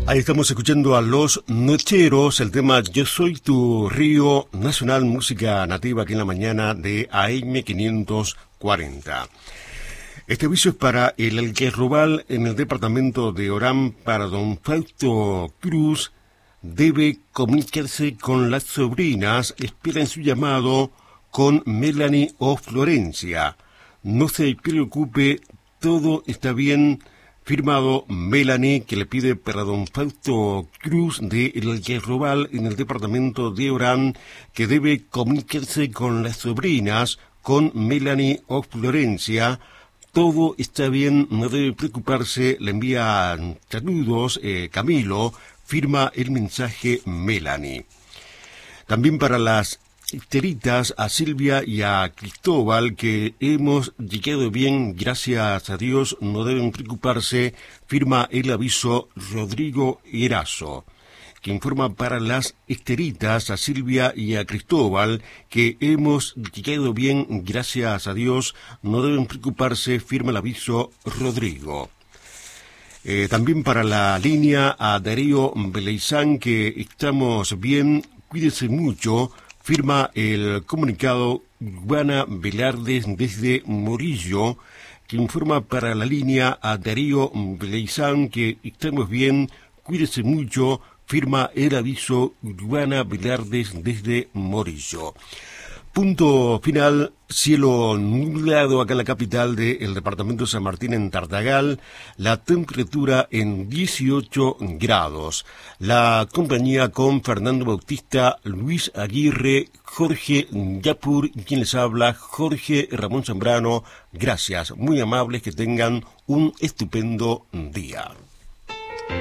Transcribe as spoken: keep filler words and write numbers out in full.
Ahí estamos escuchando a Los Nocheros, el tema Yo Soy Tu Río Nacional, música nativa aquí en la mañana de A M quinientos cuarenta. Este aviso es para el Alquerrobal en el departamento de Orán, para don Fausto Cruz. Debe comunicarse con las sobrinas, esperan su llamado con Melanie o Florencia. No se preocupe, todo está bien. Firmado Melanie, que le pide para don Fausto Cruz de El Alquerrobal en el departamento de Orán, que debe comunicarse con las sobrinas, con Melanie o Florencia. Todo está bien, no debe preocuparse, le envía saludos eh, Camilo, firma el mensaje Melanie. También para las Esteritas, a Silvia y a Cristóbal, que hemos llegado bien, gracias a Dios, no deben preocuparse, firma el aviso Rodrigo Erazo, que informa para las Esteritas, a Silvia y a Cristóbal, que hemos llegado bien, gracias a Dios, no deben preocuparse, firma el aviso Rodrigo. Eh, también para la línea a Darío Beleizán, que estamos bien, cuídese mucho, firma el comunicado Juana Velarde desde Morillo, que informa para la línea a Darío Beleizán que estamos bien, cuídese mucho, firma el aviso Juana Velarde desde Morillo. Punto final, cielo nublado acá en la capital del departamento de San Martín, en Tartagal, la temperatura en dieciocho grados. La compañía con Fernando Bautista, Luis Aguirre, Jorge Yapur, quien les habla, Jorge Ramón Zambrano. Gracias, muy amables, que tengan un estupendo día.